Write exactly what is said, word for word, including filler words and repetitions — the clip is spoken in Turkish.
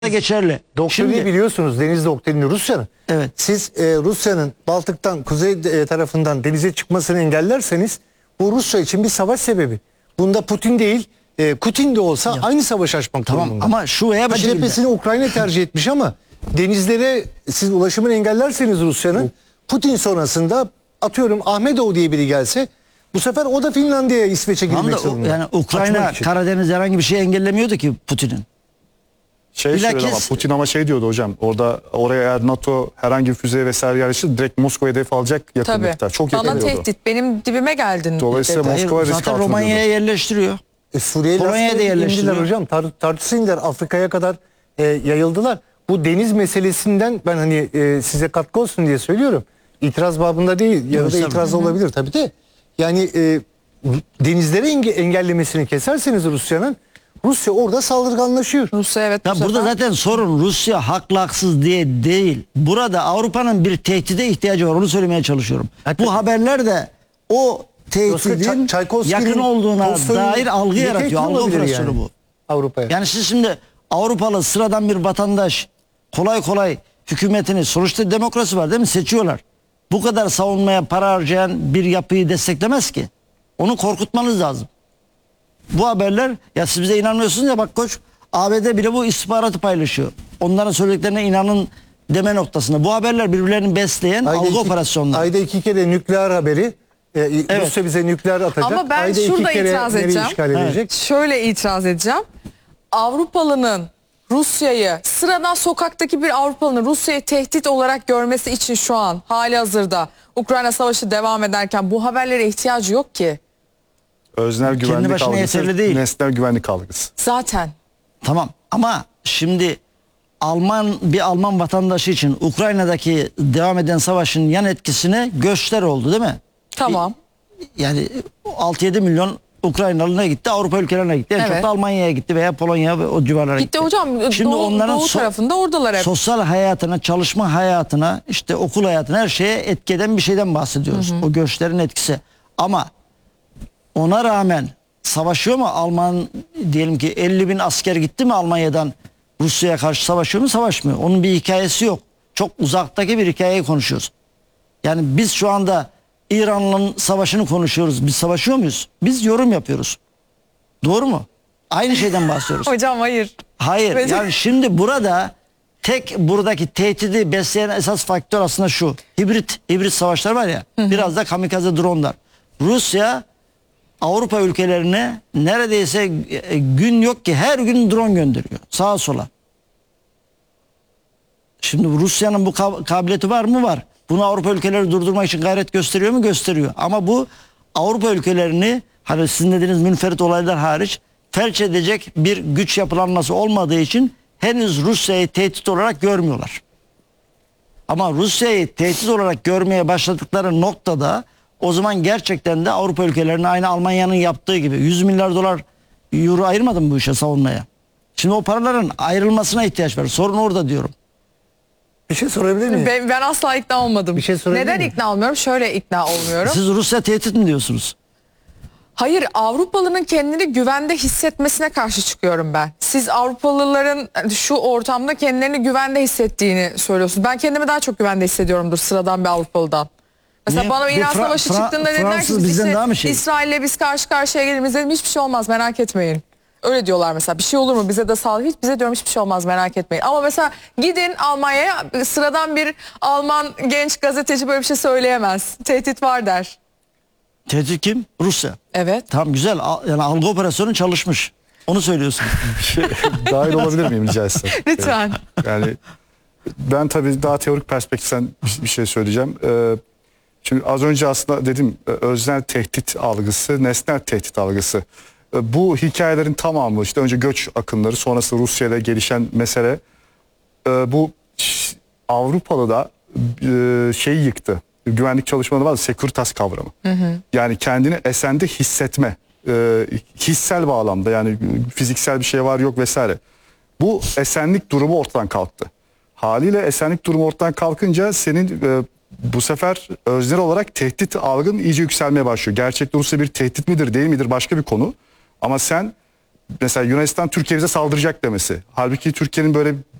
geçerli. Doktrini Şimdi, biliyorsunuz, deniz doktrini Rusya'nın. Evet. Siz e, Rusya'nın Baltık'tan kuzey e, tarafından denize çıkmasını engellerseniz bu Rusya için bir savaş sebebi. Bunda Putin değil, e, Putin de olsa aynı savaş açmak tamam durumunda. ama şu veya bir Ha, şekilde. cephesini Ukrayna tercih etmiş ama denizlere siz ulaşımını engellerseniz Rusya'nın, Putin sonrasında atıyorum Ahmedov diye biri gelse bu sefer o da Finlandiya'ya, İsveç'e Tamam girmek da, zorunda. yani Ukrayna Açmak için. Karadeniz herhangi bir şey engellemiyordu ki Putin'in. Şey Bilakis- söylüyor ama Putin ama şey diyordu hocam, orada oraya eğer NATO herhangi bir füze vesaire yerleşir direkt Moskova'ya hedef alacak yakınlıkta. Tabii. Çok yakın Bana diyordu. tehdit, benim dibime geldin. Dolayısıyla dedi. Moskova risk Zaten altında Romanya'ya diyordu. yerleştiriyor. E, Suriye'yle Polonya'ya da yerleştiriyor. indiler hocam. Tar tartışsız indiler. Afrika'ya kadar e, yayıldılar. Bu deniz meselesinden ben hani e, size katkı olsun diye söylüyorum. İtiraz babında değil. Yarıda tabii. itiraz olabilir tabii de. Yani e, denizleri enge engellemesini keserseniz Rusya'nın, Rusya orada saldırganlaşıyor. Rusya evet. Ya bu burada sefer- zaten sorun Rusya haklı haksız diye değil. Burada Avrupa'nın bir tehdide ihtiyacı var. Onu söylemeye çalışıyorum. Hakikaten. Bu haberler de o tehdidin Çay- Çaykovski'nin, yakın olduğuna Tolstoy'un dair algı bir yaratıyor. tehdit Algı olabilir operasyonu yani bu. Avrupa'ya. Yani siz şimdi Avrupalı sıradan bir vatandaş kolay kolay hükümetini, sonuçta demokrasi var değil mi? Seçiyorlar. Bu kadar savunmaya para harcayan bir yapıyı desteklemez ki. Onu korkutmanız lazım. Bu haberler, ya siz bize inanmıyorsunuz ya, bak koç, A B D bile bu istihbaratı paylaşıyor. Onların söylediklerine inanın deme noktasında. Bu haberler birbirlerini besleyen Ayda algı iki- operasyonları. Ayda iki kere nükleer haberi. E, Evet. Rusya bize nükleer atacak. Ama ben Ayda iki şurada kere itiraz nereyi edeceğim. işgal edecek? Şöyle itiraz edeceğim. Avrupalı'nın Rusya'yı, sıradan sokaktaki bir Avrupalı'nın Rusya'yı tehdit olarak görmesi için şu an hali hazırda Ukrayna Savaşı devam ederken bu haberlere ihtiyacı yok ki. Öznel güvenlik başına algısı, yeterli değil. nesnel güvenlik algısı. Zaten. Tamam ama şimdi Alman bir Alman vatandaşı için Ukrayna'daki devam eden savaşın yan etkisine göçler oldu değil mi? Tamam. Yani altı yedi milyon Ukraynalı'na gitti, Avrupa ülkelerine gitti. En Evet. çok da Almanya'ya gitti veya Polonya ve o civarlara gitti. Gitti hocam. Şimdi Doğu, onların doğu so- tarafında oradalar hep. sosyal hayatına, çalışma hayatına, işte okul hayatına, her şeye etki eden bir şeyden bahsediyoruz. O göçlerin etkisi. Ama ona rağmen savaşıyor mu Alman, diyelim ki elli bin asker gitti mi Almanya'dan Rusya'ya karşı, savaşıyor mu? Savaşmıyor. Onun bir hikayesi yok. Çok uzaktaki bir hikayeyi konuşuyoruz. Yani biz şu anda İran'ın savaşını konuşuyoruz. Biz savaşıyor muyuz? Biz yorum yapıyoruz. Doğru mu? Aynı şeyden bahsediyoruz. Hocam hayır. Hayır. Mesela- Yani şimdi burada tek buradaki tehdidi besleyen esas faktör aslında şu. Hibrit hibrit savaşlar var ya. Biraz da kamikaze dronlar. Rusya Avrupa ülkelerine neredeyse e, gün yok ki her gün drone gönderiyor sağa sola. Şimdi Rusya'nın bu kab- kabiliyeti var mı? Var. Bunu Avrupa ülkeleri durdurmak için gayret gösteriyor mu? Gösteriyor. Ama bu Avrupa ülkelerini, hani sizin dediğiniz münferit olaylar hariç, felç edecek bir güç yapılanması olmadığı için henüz Rusya'yı tehdit olarak görmüyorlar. Ama Rusya'yı tehdit olarak görmeye başladıkları noktada o zaman gerçekten de Avrupa ülkelerine aynı Almanya'nın yaptığı gibi yüz milyar dolar euro ayırmadı mı bu işe, savunmaya? Şimdi o paraların ayrılmasına ihtiyaç var. Sorun orada diyorum. Bir şey sorabilir miyim? Ben, ben asla ikna olmadım. Bir şey sorabilir Neden miyim? ikna olmuyorum? Şöyle ikna olmuyorum. Siz Rusya tehdit mi diyorsunuz? Hayır, Avrupalı'nın kendini güvende hissetmesine karşı çıkıyorum ben. Siz Avrupalıların şu ortamda kendilerini güvende hissettiğini söylüyorsunuz. Ben kendimi daha çok güvende hissediyorumdur sıradan bir Avrupalı'dan. Mesela Niye? bana Bir İran Fra- Savaşı Fra- çıktığında dediler ki Fransız biz bizden işte daha mı şey? İsrail'le biz karşı karşıya geliriz dedim, hiçbir şey olmaz merak etmeyin. Öyle diyorlar mesela, bir şey olur mu bize de sağlık, hiç bize diyorum hiçbir şey olmaz merak etmeyin. Ama mesela gidin Almanya'ya, sıradan bir Alman genç gazeteci böyle bir şey söyleyemez. Tehdit var der. Tehdit kim? Rusya. Evet. Tamam, güzel. Al- Yani algı operasyonu çalışmış. Onu söylüyorsun. Şey, dahil olabilir miyim rica etsem? Lütfen. Yani ben tabii daha teorik perspektiften bir- bir şey söyleyeceğim. Ee, şimdi az önce aslında dedim, e, öznel tehdit algısı, nesnel tehdit algısı. E, Bu hikayelerin tamamı, işte önce göç akınları, sonrası Rusya'da gelişen mesele, e, bu ş- Avrupalı'da e, şeyi yıktı. Güvenlik çalışmaları var, Securitas kavramı. Yani kendini esende hissetme, e, hissel bağlamda, yani fiziksel bir şey var yok vesaire. Bu esenlik durumu ortadan kalktı. Haliyle esenlik durumu ortadan kalkınca senin e, bu sefer öznel olarak tehdit algın iyice yükselmeye başlıyor. Gerçekte Rusya bir tehdit midir değil midir başka bir konu. Ama sen mesela Yunanistan Türkiye bize saldıracak demesi. Halbuki Türkiye'nin böyle